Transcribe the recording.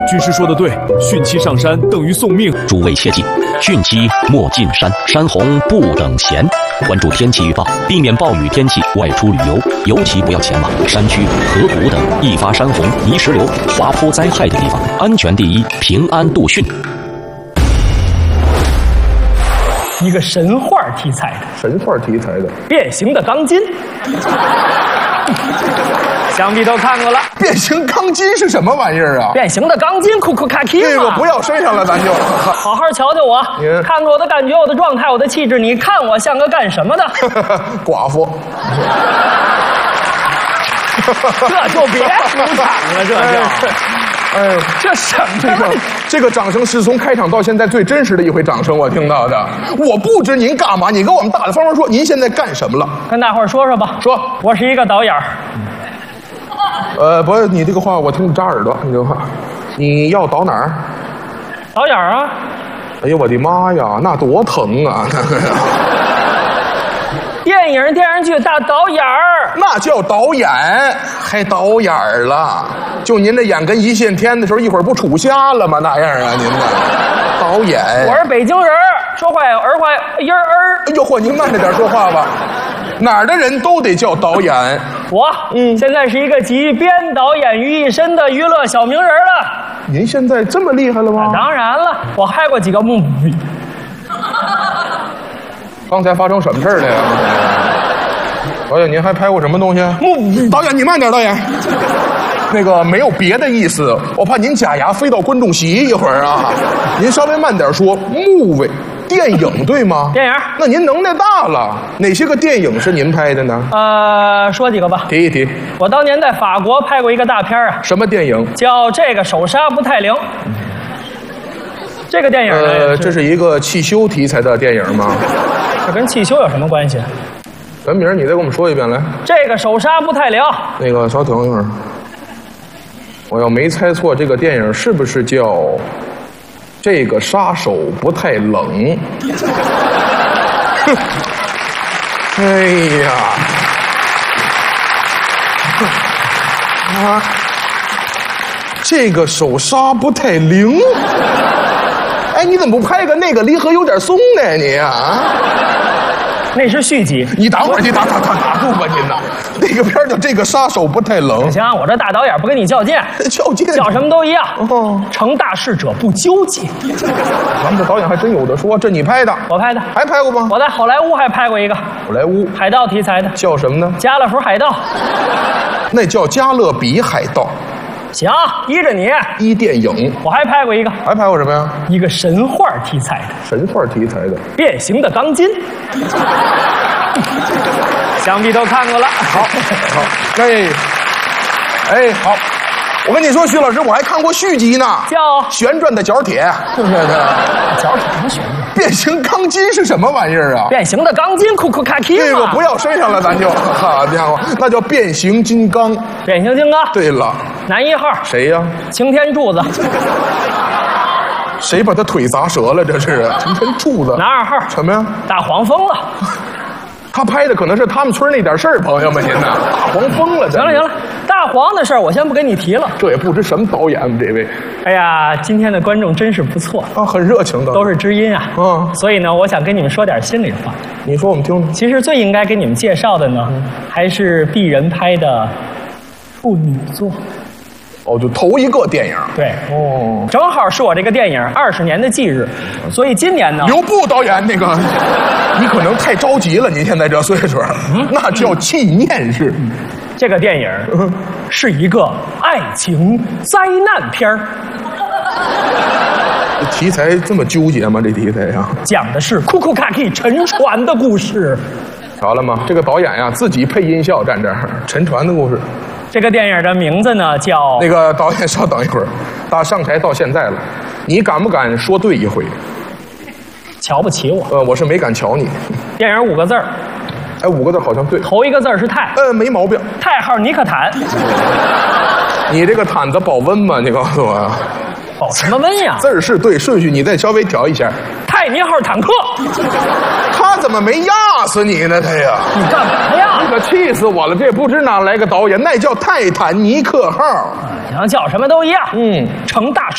军师说的对，汛期上山等于送命。 诸位切记，汛期莫进山，山洪不等闲。关注天气预报，避免暴雨天气外出旅游，尤其不要前往山区、河谷等易发山洪、泥石流、滑坡灾害的地方。安全第一，平安度汛。 一个神话题材的， 神话题材的变形的钢筋，想必都看过了。 变形钢筋是什么玩意儿啊？ 变形的钢筋，库库卡基这个不要身上了，咱就好好瞧瞧我，看看我的感觉，我的状态，我的气质，你看我像个干什么的？ 寡妇。 这就别出场了，这就。 哎呦， 这什么？ 这个掌声是从开场到现在最真实的一回掌声，我听到的。我不知您干嘛，你跟我们大大方方说，您现在干什么了？ 跟大伙儿说说吧。 说， 我是一个导演。 不是你这个话我听着扎耳朵，你这个话，你要导哪儿？ 导演啊！ 哎呦我的妈呀，那多疼啊！ 电影、电视剧大导演儿， 那叫导演，还导演了？就您这眼跟一线天的时候，一会儿不杵瞎了吗？那样啊，您这导演。 我是北京人，说话儿话音儿。 哎呦嚯，您慢着点说话吧。哪儿的人都得叫导演。 我现在是一个集编导演于一身的娱乐小名人了。 您现在这么厉害了吗？ 当然了，我拍过几个movie。 刚才发生什么事儿了呀？导演，您还拍过什么东西？导演，你慢点，导演。那个没有别的意思，我怕您假牙飞到观众席一会儿啊。您稍微慢点说。movie，电影对吗？ 电影。 那您能耐大了，哪些个电影是您拍的呢？ 说几个吧。 提一提。 我当年在法国拍过一个大片啊。 什么电影？ 叫《这个手刹不太灵》。这个电影这是一个汽修题材的电影吗？ 这跟汽修有什么关系？ 原名你再给我们说一遍来。 这个手刹不太灵。 那个稍等一会儿，我要没猜错，这个电影是不是叫《这个杀手不太冷》？哎呀，啊，这个手刹不太灵。哎，你怎么不拍个那个离合有点松呢？你啊， 那是续集。 你等会儿，你打住吧，您呐。那个片叫《这个杀手不太冷》。 行，我这大导演不跟你较劲，叫什么都一样。成大事者不纠结。 咱们这导演还真有的说，这你拍的？ 我拍的。 还拍过吗？ 我在好莱坞还拍过一个。 好莱坞海盗题材的。 叫什么呢？ 加勒福海盗。 那叫加勒比海盗。 行，依着你。 一电影。 我还拍过一个。 还拍过什么呀？ 一个神话题材的。 神话题材的。 变形的钢筋。想必都看过了。 好，哎，好。我跟你说，徐老师，我还看过续集呢， 叫旋转的角铁。 就是角铁什么旋转？ 变形钢筋是什么玩意儿啊？ 变形的钢筋，库库卡基。 这个不要身上了，咱就。好家伙，那叫变形金刚。 变形金刚。 对了， 男一号谁呀？ 擎天柱子。 谁把他腿砸折了？这是擎天柱子。 男二号什么呀？ 大黄蜂了。 他拍的可能是他们村那点事儿，朋友们，您呐，大黄蜂了。 行了，大黄的事儿我先不跟你提了。 这也不知什么导演，这位。 哎呀，今天的观众真是不错啊，很热情的， 都是知音啊。所以呢，我想跟你们说点心里话。 你说我们听听。 其实最应该给你们介绍的呢，还是鄙人拍的处女作。 哦，就头一个电影。 对，正好是我这个电影20年的忌日，所以今年呢。 留步，导演，那个，你可能太着急了，您现在这岁数，那叫纪念日。 这个电影是一个爱情灾难片儿。 题材这么纠结吗？这题材呀， 讲的是库库卡基沉船的故事。 瞧了吗？这个导演呀，自己配音效站这儿，沉船的故事。 这个电影的名字呢叫…… 那个导演稍等一会儿，打上台到现在了，你敢不敢说对一回？ 瞧不起我？ 我是没敢瞧你。 电影5个字儿。 哎，5个字好像对。 头一个字是泰。 没毛病。 泰号尼克坦。 你这个毯子保温吗？你告诉我。 保什么温呀？ 字儿是对，顺序你再稍微调一下。 泰尼号坦克。 他怎么没压死你呢？他呀， 你干嘛呀？ 你可气死我了！这不知哪来个导演，那叫泰坦尼克号。 行，叫什么都一样。成大事